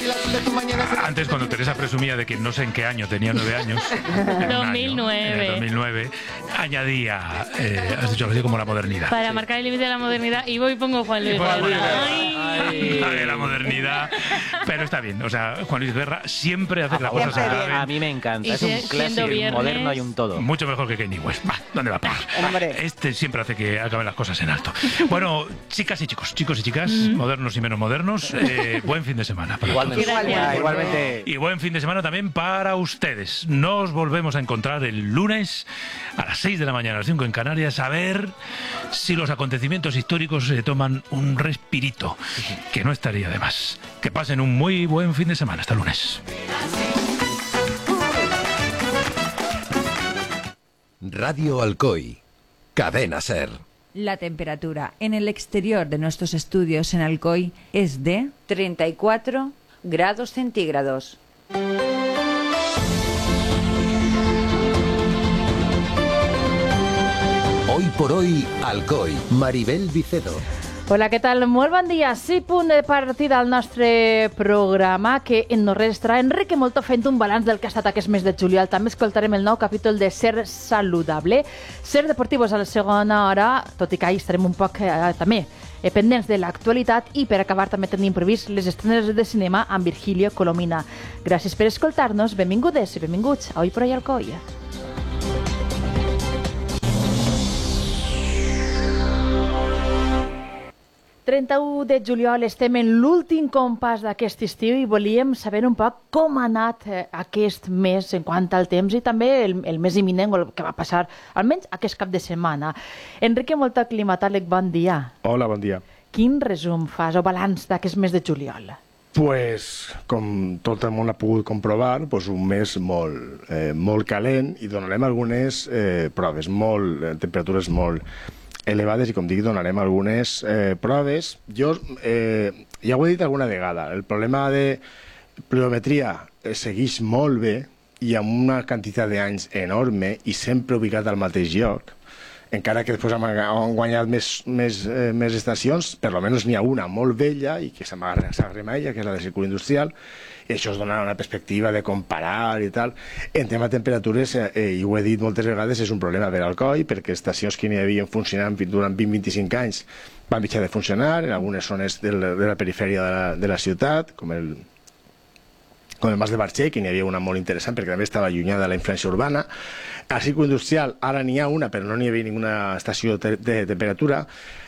Antes, cuando Teresa presumía de que no sé en qué año tenía 9 años, en 2009, añadía, has dicho así, como la modernidad. Para marcar el límite de la modernidad, y voy y pongo Juan Luis Guerra. De la modernidad. Pero está bien, o sea, Juan Luis Guerra siempre hace que las cosas se acaben. A mí me encanta, es un clásico moderno y un todo. Mucho mejor que Kanye West. ¿Dónde va a parar? Este siempre hace que acaben las cosas en alto. Bueno, chicas y chicos, chicos y chicas, modernos y menos modernos, buen fin de semana para todos. Igualmente. Y buen fin de semana también para ustedes. Nos volvemos a encontrar el lunes a las 6 de la mañana, a las 5 en Canarias, a ver si los acontecimientos históricos se toman un respirito, que no estaría de más. Que pasen un muy buen fin de semana. Hasta lunes. Radio Alcoy, Cadena Ser. La temperatura en el exterior de nuestros estudios en Alcoy es de 34 grados centígrados. Hoy por hoy, Alcoy, Maribel Vicedo. Hola, què tal? Molt bon dia. Sí, punt de partida al nostre programa, que en no restarà Enrique Molto fent un balanç del que ha estat aquest mes de juliol. També escoltarem el nou capítol de Ser Saludable. Ser Deportivos a la segona hora, tot i que ahir estarem un poc també pendents de l'actualitat, i per acabar també tenim previst les estrenes de cinema amb Virgilio Colomina. Gràcies per escoltar-nos, benvingudes i benvinguts a Hoy por Hoy Alcoy. 31 de juliol estem en l'últim compàs d'aquest estiu i volíem saber un poc com ha anat aquest mes en quant al temps i també el mes imminent, el que va passar almenys aquest cap de setmana. Enrique Molto, climatòleg, bon dia. Hola, bon dia. Quin resum fas o balanç d'aquest mes de juliol? Pues, com tot el món ha pogut comprovar, pues un mes molt calent, i donarem algunes proves, temperatures molt elevades, i com dic, donarem algunes proves. Jo ja ho he dit alguna vegada, el problema de pluviometria segueix molt bé i amb una quantitat d'anys enorme i sempre ubicat al mateix lloc, encara que després han guanyat més estacions, per almenys n'hi ha una molt vella i que s'arremella, que és la del circuit industrial, i això es dona una perspectiva de comparar i tal. En tema de temperatures, i ho he dit moltes vegades, és un problema per Alcoi, perquè estacions que n'hi havien funcionant durant 20-25 anys van deixar de funcionar en algunes zones de la perifèria de la ciutat, com el Mas de Barxell, que n'hi havia una molt interessant perquè també estava allunyada de la influència urbana. Al circuit industrial ara n'hi ha una, però no n'hi havia ninguna estació de temperatura.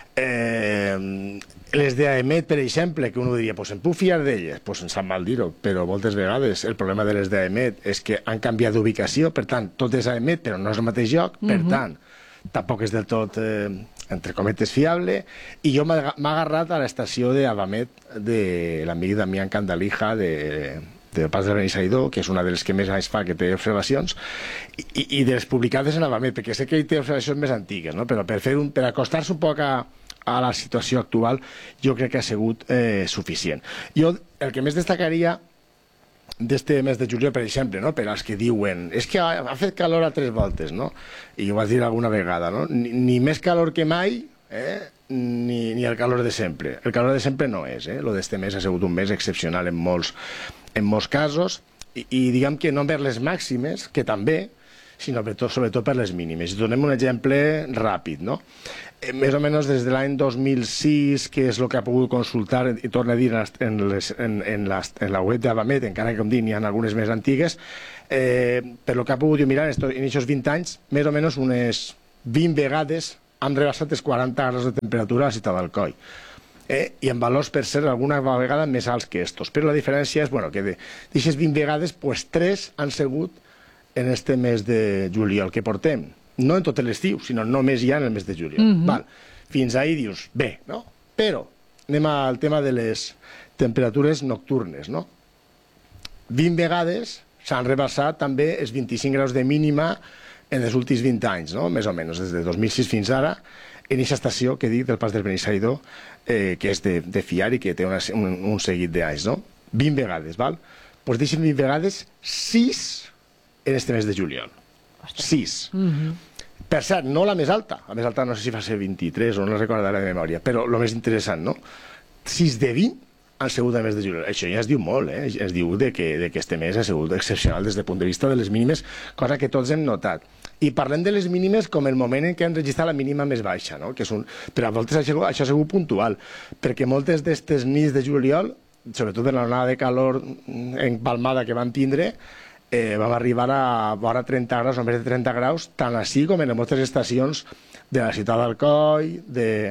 Les d'AEMET, per exemple, que un diria, pues em puc fiar d'elles? Pues em sap mal dir-ho, però moltes vegades el problema de les d'AEMET és que han canviat d'ubicació, per tant, tot és AEMET, però no és el mateix lloc, per tant, tampoc és del tot, entre cometes, fiable, i jo m'he agarrat a l'estació d'Avamet de l'amic Damián Candalija del Pas del Benissaïdó, que és una de les que més anys fa que té observacions, i de les publicades en Avamet, perquè sé que ell té observacions més antigues, no? Però per acostar-se un poc a la situació actual, jo crec que ha sigut suficient. Jo el que més destacaria d'este mes de juliol, per exemple, no? Per als que diuen és que ha fet calor a 3 voltes, no? I ho vas dir alguna vegada, no? Ni més calor que mai, ni el calor de sempre. El calor de sempre no és, lo d'este mes ha sigut un mes excepcional en molts casos, i diguem que no per les màximes, que també, sinó sobretot per les mínimes. Donem un exemple ràpid, no? Més o menys des de l'any 2006, que és el que ha pogut consultar, i torno a dir, en la web d'Avamet, encara que, com dic, n'hi ha algunes més antigues, per el que ha pogut mirar en aquests 20 anys, més o menys unes 20 vegades han rebassat els 40 graus de temperatura a la ciutat d'Alcoi. I en valors, per ser, alguna vegada més alts que estos. Però la diferència és que d'aquestes 20 vegades, 3 han sigut en este mes de juliol que portem. No en tot l'estiu, sinó només ja en el mes de juliol. Fins ahir dius, bé, no? Però anem al tema de les temperatures nocturnes, no? 20 vegades s'han rebassat també els 25 graus de mínima en els últims 20 anys, no? Més o menys, des de 2006 fins ara, en aquesta estació que dic del Pas del Benissaïdó, que és de fiar i que té un seguit d'anys, no? 20 vegades, val? Doncs deixen 20 vegades 6 en este mes de juliol. 6. Per cert, no la més alta. La més alta no sé si va ser 23 o no la recordaré de memòria, però el més interessant, no? 6 de 20 han sigut de mes de juliol. Això ja es diu molt, es diu que este mes ha sigut excepcional des del punt de vista de les mínimes, cosa que tots hem notat. I parlem de les mínimes com el moment en què han registrat la mínima més baixa, no? Però a voltes això ha sigut puntual, perquè moltes d'aquestes nits de juliol, sobretot en l'onada de calor empalmada que van tindre, vam arribar a vora 30 graus o més de 30 graus, tant així com en moltes estacions de la ciutat d'Alcoi,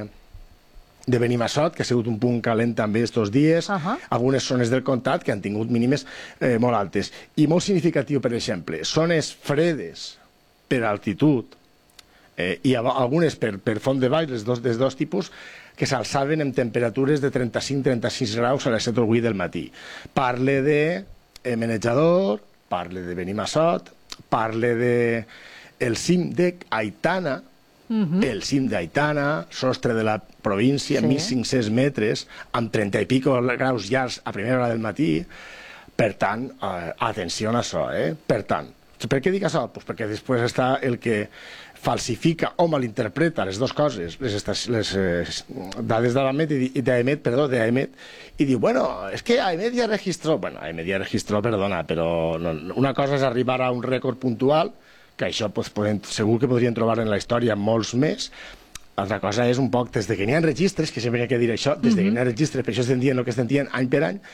de Benimassot, que ha sigut un punt calent també estos dies, algunes zones del comtat que han tingut mínimes molt altes. I molt significatiu, per exemple, zones fredes per altitud i algunes per font de vall, dels dos tipus, que s'alçaven amb temperatures de 35-36 graus a les 7 o 8 del matí. Parle de Menejador, parle de Benimassot, parle del cim d'Aitana, el cim d'Aitana, sostre de la província, 1.500 metres, amb 30 i pico graus llargs a primera hora del matí. Per tant, atenció a això, Per tant, per què dic això? Pues perquè després està el que falsifica o malinterpreta les dues coses, les dades d'AEMET, i diu, bueno, és que AEMET ja registró, perdona, però una cosa és arribar a un rècord puntual, que això segur que podrien trobar en la història molts més. Altra cosa és un poc, des que n'hi ha registres, que sempre hi ha que dir això, des que n'hi ha registres, per això estem dient el que estem dient any per any,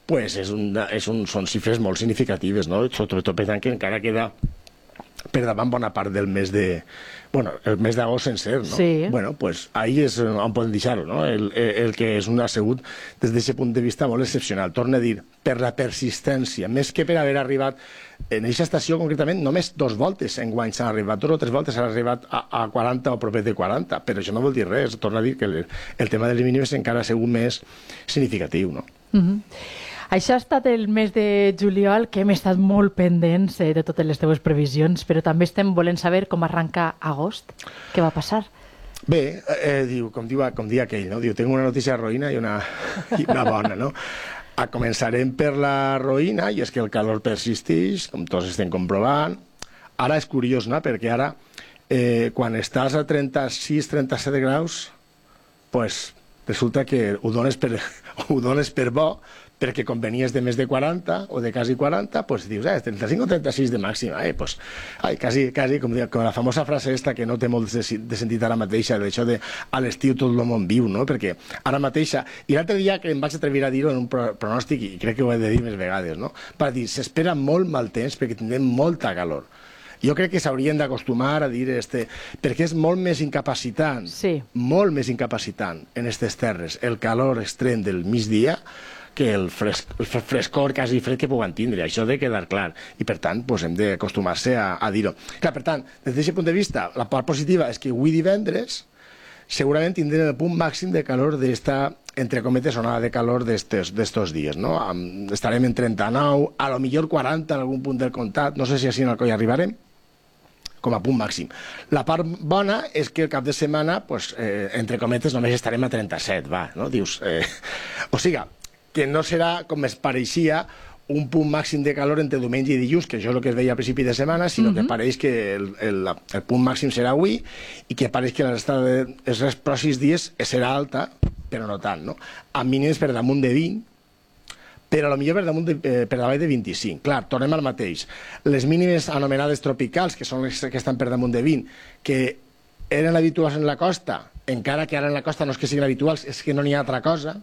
són xifres molt significatives, no? Sobretot pensant que encara queda per davant bona part del mes de... Bueno, el mes d'agost sencer, no? Sí. Bueno, pues ahí és on podem deixar-ho, no? El que és un assegut des d'aquest punt de vista molt excepcional. Torno a dir, per la persistència, més que per haver arribat en aquesta estació, concretament, només 2 voltes enguany s'han arribat, 2 o 3 voltes s'han arribat a 40 o proper de 40, però això no vol dir res. Torno a dir que el tema de les mínimes encara ha sigut més significatiu, no? Això ha estat el mes de juliol, que hem estat molt pendents de totes les teves previsions, però també estem volent saber com arranca agost. Què va passar? Bé, com dia aquell, no? Diu, tengo una notícia roïna i una bona, no? Començarem per la roïna, i és que el calor persisteix, com tots estem comprovant. Ara és curiós, no? Perquè ara, quan estàs a 36-37 graus, pues resulta que ho dones per bo, perquè quan venies de més de 40 o de quasi 40, pues dius, 35 o 36 de màxima, pues, quasi, com la famosa frase esta que no té molt de sentit ara mateixa, d'això de a l'estiu tot el món viu, no? Perquè ara mateixa, i l'altre dia que em vaig atrevir a dir-ho en un pronòstic, i crec que ho he de dir més vegades, no? Per dir, s'espera molt mal temps perquè tindrem molta calor. Jo crec que s'haurien d'acostumar a dir perquè és molt més incapacitant, molt més incapacitant en aquestes terres el calor extrem del migdia que el frescor quasi fred que puguen tindre. Això ha de quedar clar. I, per tant, hem d'acostumar-se a dir-ho. Clar, per tant, des d'aquest punt de vista, la part positiva és que avui divendres segurament tindrem el punt màxim de calor d'esta, entre cometes, onada de calor d'estos dies, no? Estarem en 39, a lo millor 40 en algun punt del comtat, no sé si així en Alcoi arribarem, com a punt màxim. La part bona és que el cap de setmana, entre cometes, només estarem a 37, no? Dius, o sigui, que no serà, com es pareixia, un punt màxim de calor entre diumenge i dilluns, que això és el que es veia a principi de setmana, sinó que pareix que el punt màxim serà avui i que pareix que la resta dels pròxims dies serà alta, però no tant, no? Amb mínims per damunt de 20, però potser per davall de 25. Clar, tornem al mateix. Les mínimes anomenades tropicals, que són les que estan per damunt de 20, que eren habituals en la costa, encara que ara en la costa no és que siguin habituals, és que no n'hi ha altra cosa,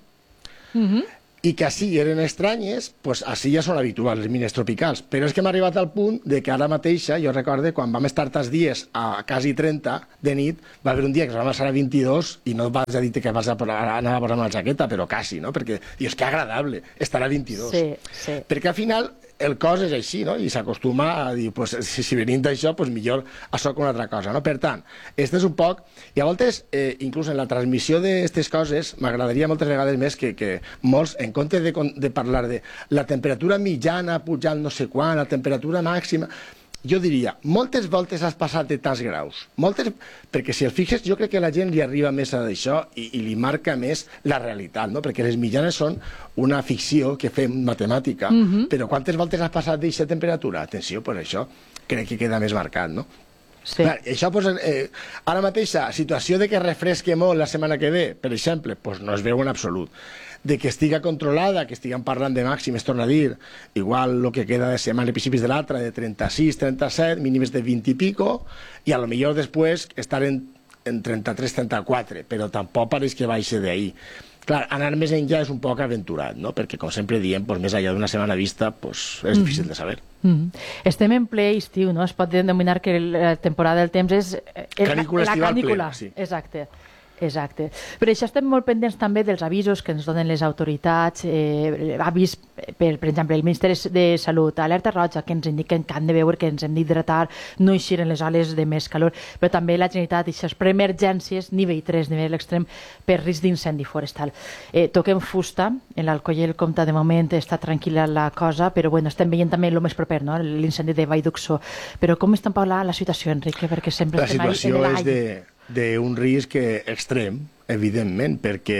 i que així eren estranyes, doncs així ja són habituals les mínimes tropicals. Però és que hem arribat al punt de que ara mateixa, jo recordo, quan vam estar tants dies a quasi 30 de nit, va haver un dia que es va passar a 22 i no vas a dir que vas a anar a posar-me la jaqueta, però quasi, no? Perquè dius, que agradable estar a 22. Sí. Perquè al final el cos és així, no? I s'acostuma a dir, pues, si venim d'això, pues millor això que una altra cosa, no? Per tant, este és un poc... I a voltes, inclús en la transmissió d'aquestes coses, m'agradaria moltes vegades més que molts, en compte de parlar de la temperatura mitjana pujant no sé quan, la temperatura màxima... Jo diria, moltes voltes has passat de tants graus. Moltes, perquè si el fixes, jo crec que la gent li arriba més a d'això i li marca més la realitat, no? Perquè les mitjanes són una ficció que fem matemàtica, però quantes voltes has passat d'aquesta temperatura? Atenció, per això crec que queda més marcat, no? Sí. Clar, això, ara mateix, la situació de que refresqui molt la setmana que ve, per exemple, no es veu en absolut. De que estiga controlada, que estiguem parlant de màximes, torna a dir, igual el que queda de setmana a principis de l'altra, de 36, 37, mínimes de 20 i pico, i a lo millor després estar en 33, 34, però tampoc pareix que baixi d'ahir. Clar, anar més enllà és un poc aventurat, no? Perquè, com sempre diem, més enllà d'una setmana vista, és difícil de saber. Estem en ple estiu, no? Es pot denominar que la temporada del temps és canícula estival plena, sí. Exacte. Per això estem molt pendents també dels avisos que ens donen les autoritats, avís, per exemple, el Ministeri de Salut, alerta roja, que ens indiquen que han de veure que ens hem d'hidratar, no eixir en les hores de més calor, però també la Generalitat, aquestes preemergències, nivell 3, nivell extrem, per risc d'incendi forestal. Toquem fusta, en l'Alcoi i el Comte de moment està tranquil·la la cosa, però estem veient també el més proper, no? L'incendi de Vall d'Uxó. Però com està la situació, Enrique? Perquè sempre la situació és d'un risc extrem, evidentment, perquè,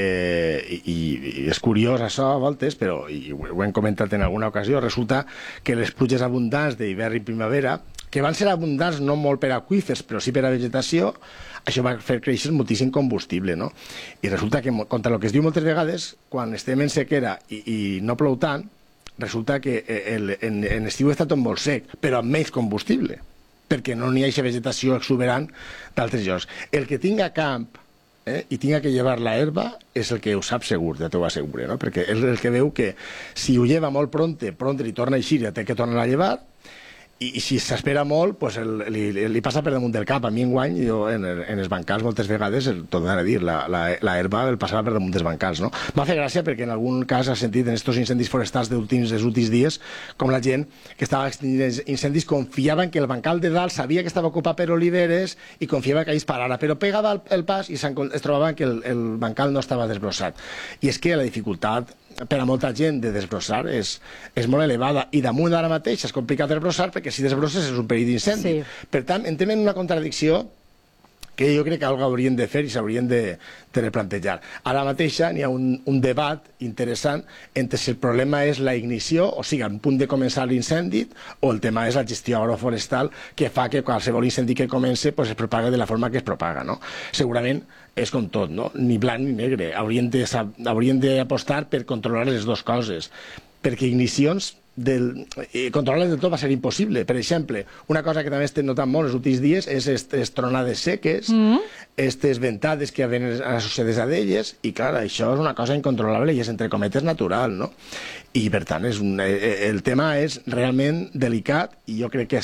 i és curiós això a voltes, però ho hem comentat en alguna ocasió, resulta que les pluges abundants d'hivern i primavera, que van ser abundants no molt per aqüífers, però sí per a vegetació, això va fer créixer moltíssim combustible, no? I resulta que, contra el que es diu moltes vegades, quan estem en sequera i no plou tant, resulta que en estiu està tot molt sec, però amb menys combustible, perquè no n'hi ha aquesta vegetació exuberant d'altres llocs. El que tinga camp i tinga que llevar la herba és el que ho sap segur, ja t'ho asseguro, no? Perquè és el que veu que si ho lleva molt pronte li torna a eixir i té que tornar a llevar, i si s'espera molt, li passa per damunt del cap. A mi enguany, jo en els bancals moltes vegades, tot a dir, la herba el passava per damunt dels bancals, no? M'ha fet gràcia perquè en algun cas ha sentit en estos incendis forestals dels últims dies com la gent que estava extingint incendis confiava en que el bancal de dalt sabia que estava ocupat per oliveres i confiava que ells parara, però pegava el pas i es trobava que el bancal no estava desbrossat. I és que la dificultat per a molta gent de desbrossar és molt elevada, i damunt ara mateix és complicat desbrossar perquè si desbrosses és un perill d'incendi. Per tant, entrem en una contradicció que jo crec que algo haurien de fer i s'haurien de replantejar. Ara mateix n'hi ha un debat interessant entre si el problema és la ignició, o sigui, al punt de començar l'incendi, o el tema és la gestió agroforestal, que fa que qualsevol incendi que comença es propaga de la forma que es propaga, no? Segurament és com tot, no? Ni blanc ni negre. Haurien d'apostar per controlar les dues coses, perquè ignicions controlar-les del tot va ser impossible. Per exemple, una cosa que també estem notant molt els últims dies és les tronades seques, aquestes ventades que ven associades a d'elles, i clar, això és una cosa incontrolable i és entre cometes natural, no? I per tant el tema és realment delicat, i jo crec que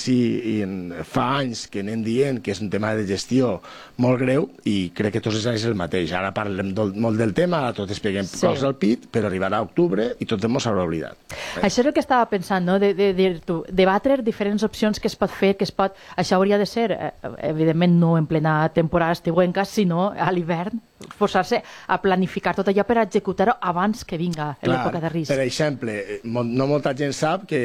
fa anys que anem dient que és un tema de gestió molt greu, i crec que tots els anys és el mateix. Ara parlem molt del tema, ara tots peguem cols al pit, però arribarà a octubre i tot ens s'haurà oblidat. Això és el que estava pensant, no? Debatre diferents opcions que es pot fer, això hauria de ser, evidentment no en plena temporada estiuenca, sinó a l'hivern, forçar-se a planificar tot allò per executar-ho abans que vinga l'època de risc. Per exemple, no molta gent sap que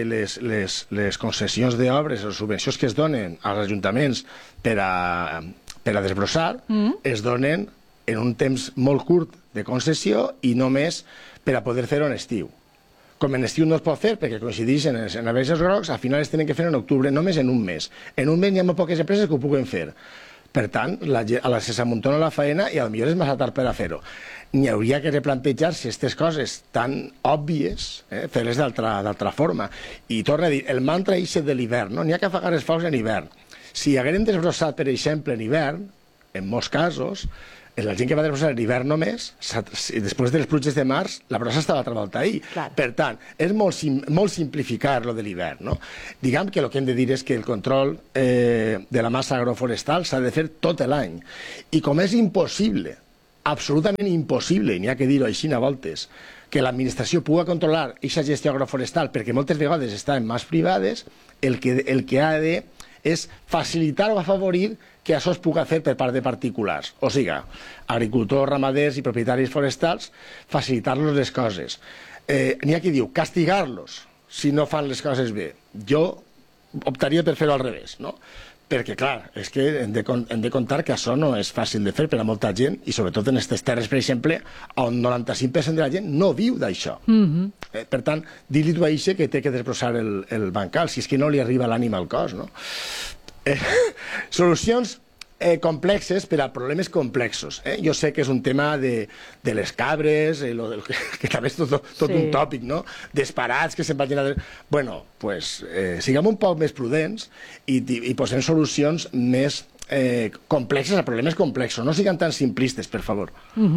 les concessions d'obres, les subvencions que es donen als ajuntaments per a desbrossar, es donen en un temps molt curt de concessió i només per a poder fer-ho en estiu. Com en estiu no es pot fer perquè coincideixen en avisos grocs, al final es tenen que fer en octubre, només en un mes. En un mes n'hi ha molt poques empreses que ho puguen fer. Per tant, se s'amuntona la feina i potser és massa tard per a fer-ho. N'hi hauria que replantejar si aquestes coses tan òbvies, fer-les d'altra forma. I torno a dir, el mantra eixe de l'hivern, no? N'hi ha que apagar els focs en hivern. Si haguérem desbrossat, per exemple, en hivern, en molts casos, la gent que va desbrossar l'hivern només, després de les pluges de març, la brossa estava altra volta ahir. Per tant, és molt simplificar lo de l'hivern, no? Diguem que el que hem de dir és que el control de la massa agroforestal s'ha de fer tot l'any. I com és impossible, absolutament impossible, n'hi ha que dir-ho així a voltes, que l'administració pugui controlar aquesta gestió agroforestal, perquè moltes vegades està en mans privades, el que ha de és facilitar o afavorir que això es pugui fer per part de particulars. O sigui, agricultors, ramaders i propietaris forestals, facilitar-los les coses. N'hi ha qui diu castigar-los si no fan les coses bé. Jo optaria per fer-ho al revés, no? Perquè, clar, és que hem de comptar que això no és fàcil de fer per a molta gent, i sobretot en aquestes terres, per exemple, on 95% de la gent no viu d'això. Per tant, dir-li tu a això que té que desbrossar el bancal, si és que no li arriba l'ànima al cos, no? Solucions complexes per a problemes complexos. Jo sé que és un tema de les cabres, que també és tot un tòpic, no? Disparats que se'n vagin a... Bueno, pues siguem un poc més prudents i posem solucions més complexes a problemes complexos. No siguem tan simplistes, per favor.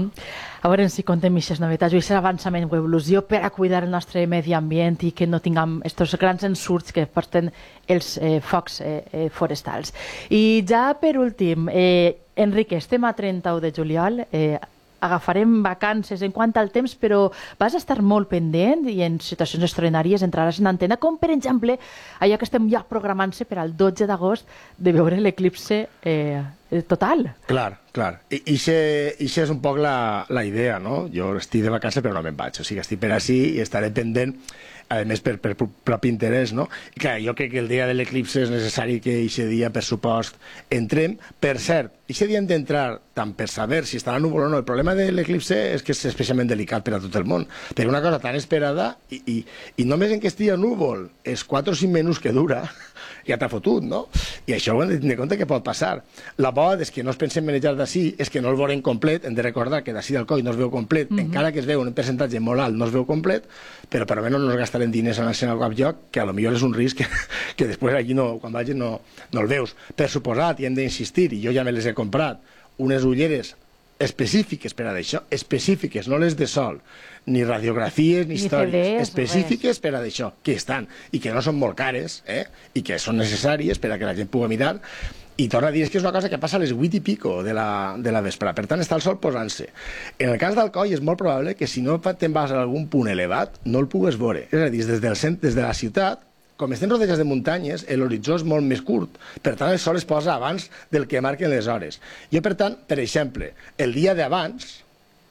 A veure si contem aquestes novetats i aquest avançament o evolució per a cuidar el nostre medi ambient i que no tinguem aquests grans ensurts que porten els focs forestals. I ja per últim, Enrique, estem a 31 de juliol, agafarem vacances en quant al temps, però vas estar molt pendent i en situacions extraordinàries entraràs en antena, com per exemple allò que estem ja programant-se per al 12 d'agost de veure l'eclipse total. Clar. I això és un poc la idea, no? Jo estic de vacances però no me'n vaig, o sigui, estic per ací i estaré pendent, a més per propi interès, no? I clar, jo crec que el dia de l'eclipse és necessari que aquest dia, per supost, entrem. Per cert, aquest dia hem d'entrar tant per saber si estarà núvol o no. El problema de l'eclipse és que és especialment delicat per a tot el món, però una cosa tan esperada i només en que estigui núvol els 4 o 5 minuts que dura ja t'ha fotut, no? I això ho hem de tenir en compte que pot passar. La bo és que no es pensem manejar d'ací, és que no el veurem complet, hem de recordar que d'ací del coll no es veu complet, encara que es veu en un percentatge molt alt, no es veu complet, però per almenys no es gastarem diners en anar a cap lloc, que a lo millor és un risc que després allí quan vagis no el veus. Per suposat, i hem d'insistir, i jo ja me les he comprat, unes ulleres específiques per a això, específiques, no les de sol, ni radiografies ni històries, específiques per a això, que estan, i que no són molt cares, i que són necessàries per a que la gent pugui mirar, i torna a dir que és una cosa que passa a les 8 i pico de la vesprada, per tant està el sol posant-se. En el cas d'Alcoi és molt probable que si no te'n vas a algun punt elevat no el pugues veure, és a dir, des de la ciutat, com estem rodejats de muntanyes, l'horitzó és molt més curt. Per tant, el sol es posa abans del que marquen les hores. Jo, per tant, per exemple, el dia d'abans,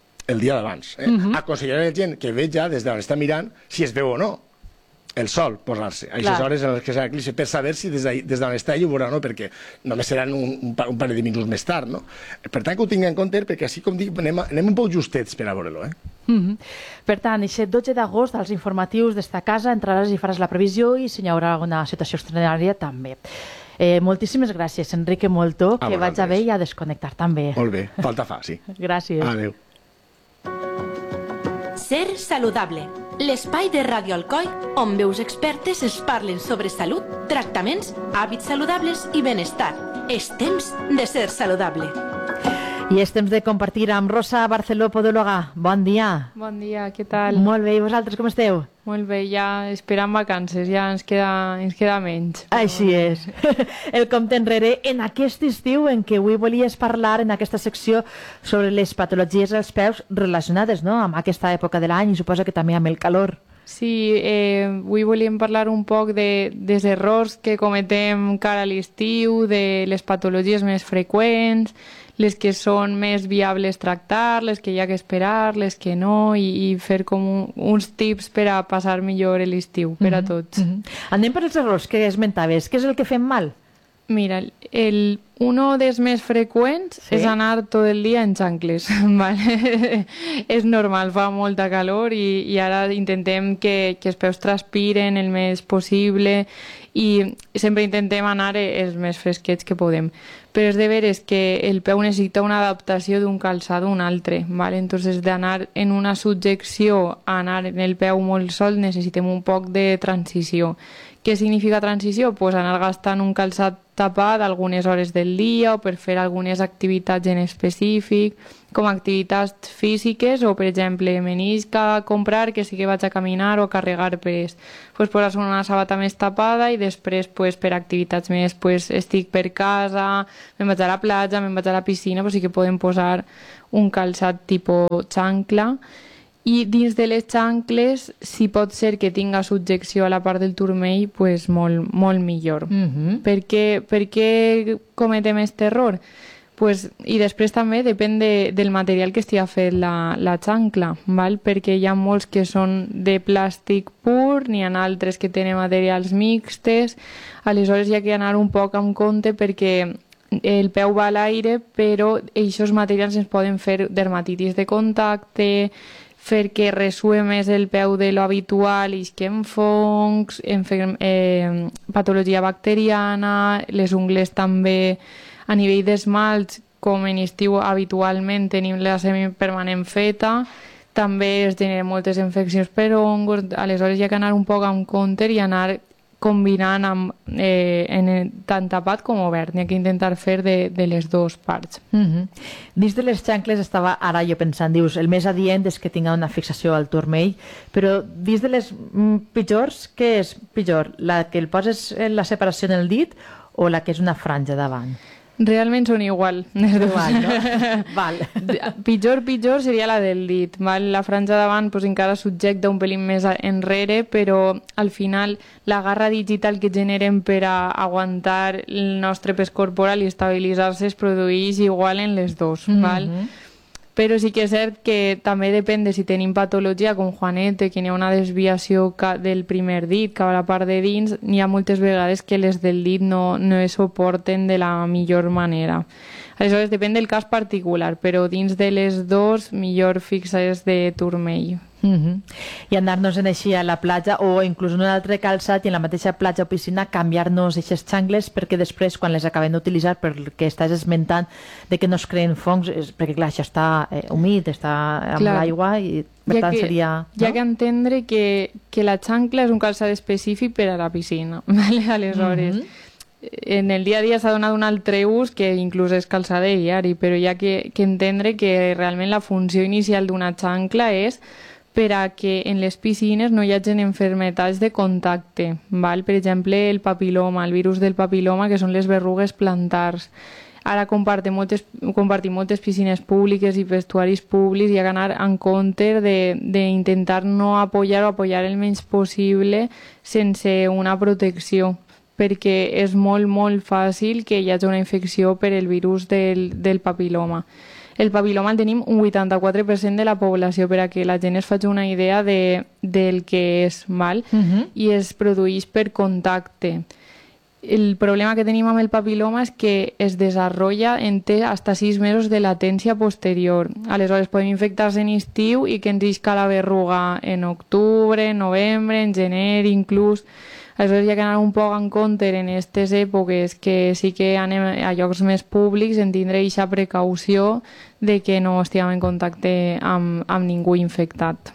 aconsellaré a la gent que veja des d'on està mirant si es veu o no el sol posar-se. A aquestes hores en les que s'ha l'eclipse, per saber si des d'on està ell ho veurà o no, perquè només seran un parell de minuts més tard, no? Per tant, que ho tingui en compte, perquè així, com dic, anem un poc justets per a veure-lo, Per tant, aquest 12 d'agost, als informatius d'esta casa, entraràs i faràs la previsió i si hi haurà alguna situació extraordinària també. Moltíssimes gràcies, Enrique Moltó, que vaig a bé i a desconnectar també. Molt bé, falta fa, sí. Gràcies. Adéu. Ser saludable. L'espai de Ràdio Alcoi on veus expertes es parlen sobre salut, tractaments, hàbits saludables i benestar. És temps de ser saludable. I és temps de compartir amb Rosa Barceló, podòloga. Bon dia. Bon dia, què tal? Molt bé, i vosaltres com esteu? Molt bé, ja esperant vacances, ja ens queda menys. Així és. El compte enrere en aquest estiu en què avui volies parlar en aquesta secció sobre les patologies dels peus relacionades, no?, amb aquesta època de l'any i suposa que també amb el calor. Sí, avui volíem parlar un poc dels errors que cometem cara a l'estiu, de les patologies més freqüents, les que són més viables tractar, les que hi ha que esperar, les que no, i fer com uns tips per a passar millor l'estiu per a tots. Anem per els errors que esmentaves. Què és el que fem mal? Mira, uno dels més freqüents és anar tot el dia en xancles. Vale? És normal, fa molta calor i ara intentem que els peus transpiren el més possible i sempre intentem anar els més fresquets que podem. Però és de veres que el peu necessita una adaptació d'un calçat a un altre. Vale? Entonces, d'anar en una subjecció a anar en el peu molt sol necessitem un poc de transició. Què significa transició? Pues anar gastant un calçat tapat algunes hores del dia o per fer algunes activitats en específic, com activitats físiques o, per exemple, m'anisc a comprar que sí que vaig a caminar o a carregar pes. Pues posar una sabata més tapada i després pues, per activitats més pues, estic per casa, me'n vaig a la platja, me'n vaig a la piscina, pues sí que podem posar un calçat tipus xancla. I dins de les xancles, si pot ser que tinga subjecció a la part del turmell, pues molt, molt millor. Per què cometem aquest error? Pues, i després també depèn del material que estigui fet la xancla, val? Perquè hi ha molts que són de plàstic pur, n'hi ha altres que tenen materials mixtes, aleshores hi ha que anar un poc amb compte perquè el peu va a l'aire, però aquests materials ens poden fer dermatitis de contacte, fer que ressue més el peu de lo habitual, isquen fongs, patologia bacteriana, les ungles també a nivell d'esmalts, com en estiu habitualment tenim la semipermanent feta, també es generen moltes infeccions per hongos, aleshores hi ha que anar un poc amb compte i anar combinant amb, tant tapat com obert. N'hi ha que intentar fer de les dues parts. Dins de les xancles estava ara jo pensant, dius, el més adient és que tinga una fixació al turmell, però dins de les pitjors, què és pitjor? La que el poses en la separació en el dit o la que és una franja davant? Realment són igual. Igual, no? Val. Pitjor seria la del dit. Val? La franja davant pues, encara subjecta un pelín més enrere, però al final la garra digital que generem per a aguantar el nostre pes corporal i estabilitzar-se es produeix igual en les dos. Val? Però sí que és cert que també depèn de si tenim patologia com Juanete, que n'hi ha una desviació del primer dit cap a la part de dins, n'hi ha moltes vegades que les del dit no es suporten de la millor manera. Aleshores, depèn del cas particular, però dins de les dos, millor fixar-es de turmell. I anar-nos en així a la platja o inclús en un altre calçat i en la mateixa platja o piscina canviar-nos aquestes xangles perquè després quan les acabem d'utilitzar, perquè estàs esmentant de que no es creen fongs, perquè clar, això està humit, està amb l'aigua i per tant seria... Hi ha que entendre que la xancla és un calçat específic per a la piscina. Aleshores, en el dia a dia s'ha donat un altre ús que inclús és calçat de diari, però hi ha que entendre que realment la funció inicial d'una xancla és per a que en les piscines no hi hagin enfermetats de contacte. Val? Per exemple, el papiloma, el virus del papiloma, que són les berrugues plantars. Ara compartim moltes piscines públiques i vestuaris públics i ha d'anar en compte d'intentar no apoyar el menys possible sense una protecció, perquè és molt, molt fàcil que hi hagi una infecció per el virus del papiloma. El papiloma el tenim un 84% de la població, per a que la gent es faci una idea del que és, val? I es produeix per contacte. El problema que tenim amb el papiloma és que es desenvolupa en té hasta 6 mesos de latència posterior. Aleshores podem infectar-se en estiu i que ens isca la berruga en octubre, en novembre, en gener inclús. Aleshores hi ha que anar un poc en compte en aquestes èpoques que sí que anem a llocs més públics en tindre aquesta precaució de que no estiguem en contacte amb ningú infectat.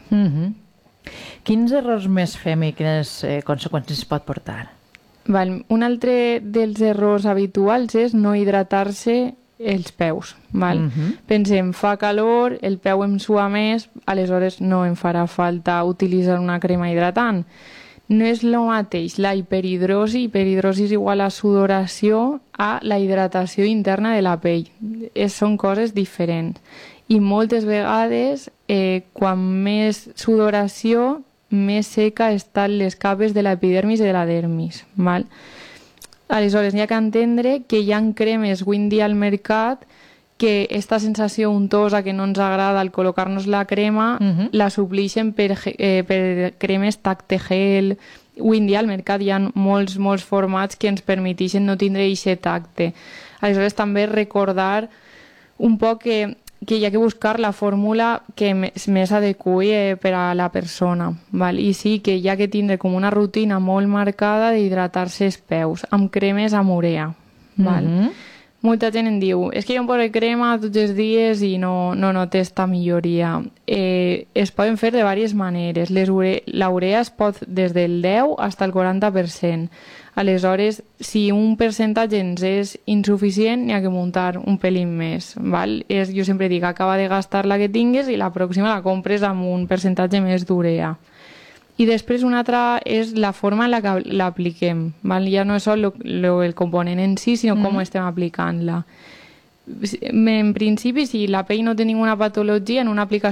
Quins errors més fem i quines conseqüències pot portar? Un altre dels errors habituals és no hidratar-se els peus. Pensem, fa calor, el peu em sua més, aleshores no em farà falta utilitzar una crema hidratant. No és el mateix la hiperhidrosi és igual a sudoració, a la hidratació interna de la pell. Són coses diferents. I moltes vegades, quan més sudoració, més seca estan les capes de l'epidermis i de la dermis. Val? Aleshores, hi ha que entendre que hi ha cremes Windy al mercat que aquesta sensació untosa que no ens agrada al col·locar-nos la crema la supleixen per cremes tacte gel. Windy al mercat hi ha molts formats que ens permeteixen no tindre aquest tacte. Aleshores també recordar un poc que hi ha que buscar la fórmula que més adequi per a la persona. Val? I sí que hi ha que tindre com una rutina molt marcada d'hidratar-se els peus amb cremes amb urea. Val? Molta gent em diu, és que jo em poso crema tots els dies i no noto esta milloria. Es poden fer de diverses maneres. La urea es pot des del 10 fins al 40%. Aleshores, si un percentatge ens és insuficient, n'hi ha que muntar un pelín més. Val? Jo sempre dic, acaba de gastar la que tingues i la pròxima la compres amb un percentatge més d'urea. I després una altra és la forma en la que l'apliquem. Ja no és sol el component en si, sinó com estem aplicant-la. En principi, si la pell no té ninguna patologia, en una aplicació